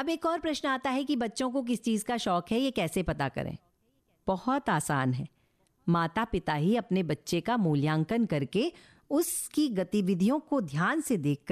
अब एक और प्रश्न आता है कि बच्चों को किस चीज़ का शौक है, ये कैसे पता करें? बहुत आसान है। माता पिता ही अपने बच्चे का मूल्यांकन करके उसकी गतिविधियों को ध्यान से देखकर